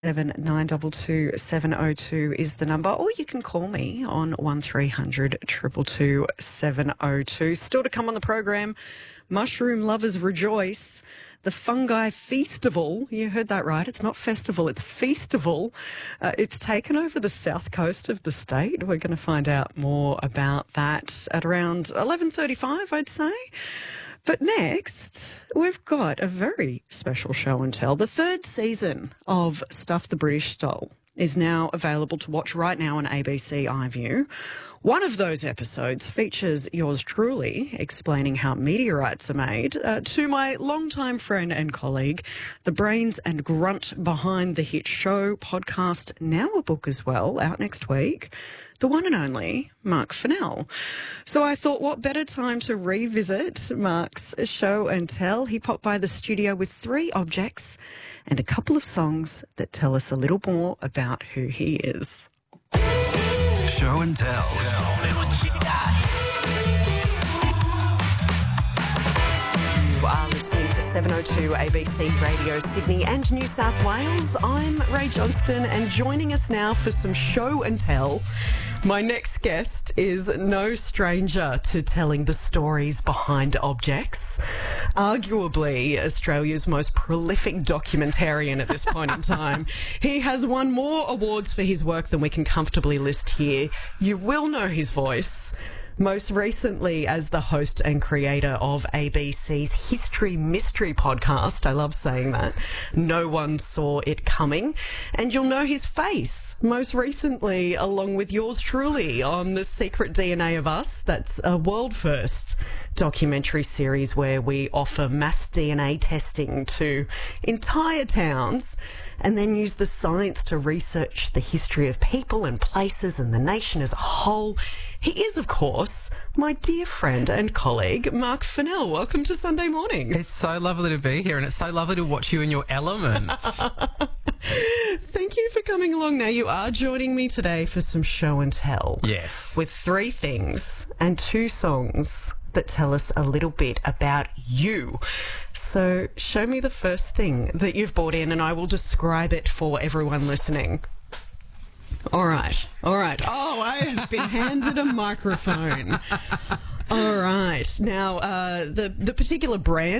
922 702 is the number, or you can call me on 1300 222 702. Still to come on the program, Mushroom Lovers Rejoice, the Fungi Feastival. You heard that right. It's not festival, it's feastival. It's taken over the south coast of the state. We're going to find out more about that at around 11:35, I'd say. But next, we've got a very special show and tell. The third season of Stuff the British Stole is now available to watch right now on ABC iView. One of those episodes features yours truly explaining how meteorites are made to my longtime friend and colleague, the brains and grunt behind the hit show, podcast, now a book as well, out next week, the one and only Mark Fennell. So I thought, what better time to revisit Mark's show and tell? He popped by the studio with 3 objects and a couple of songs that tell us a little more about who he is. Show and tell. You are listening to 702 ABC Radio Sydney and New South Wales. I'm Ray Johnston, and joining us now for some show and tell, my next guest is no stranger to telling the stories behind objects. Arguably Australia's most prolific documentarian at this point in time. He has won more awards for his work than we can comfortably list here. You will know his voice, most recently as the host and creator of ABC's History Mystery podcast. I love saying that. No one saw it coming. And you'll know his face, most recently along with yours truly on The Secret DNA of Us. That's a world first documentary series where we offer mass DNA testing to entire towns and then use the science to research the history of people and places and the nation as a whole. He is, of course, my dear friend and colleague, Mark Fennell. Welcome to Sunday Mornings. It's so lovely to be here, and it's so lovely to watch you in your element. Thank you for coming along. Now, you are joining me today for some show and tell. Yes. With 3 things and 2 songs that tell us a little bit about you. So show me the first thing that you've brought in and I will describe it for everyone listening. All right. Oh, I have been handed a microphone. All right. Now, the particular brand